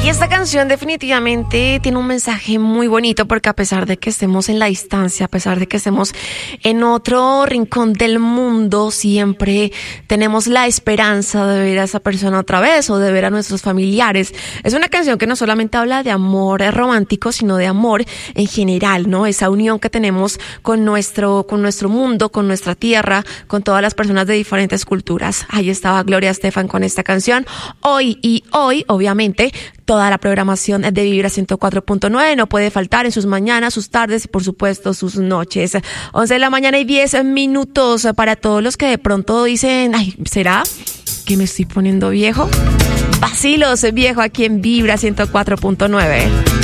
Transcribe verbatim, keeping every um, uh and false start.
Y esta canción definitivamente tiene un mensaje muy bonito, porque a pesar de que estemos en la distancia, a pesar de que estemos en otro rincón del mundo, siempre tenemos la esperanza de ver a esa persona otra vez o de ver a nuestros familiares. Es una canción que no solamente habla de amor romántico, sino de amor en general, ¿no? Esa unión que tenemos con nuestro, con nuestro mundo, con nuestra tierra, con todas las personas de diferentes culturas. Ahí estaba Gloria Estefan con esta canción. Hoy y hoy, obviamente, toda la programación de Vibra ciento cuatro punto nueve no puede faltar en sus mañanas, sus tardes y por supuesto sus noches. once de la mañana y diez minutos para todos los que de pronto dicen, ay, ¿será que me estoy poniendo viejo? Vacilos, viejo, aquí en Vibra ciento cuatro punto nueve.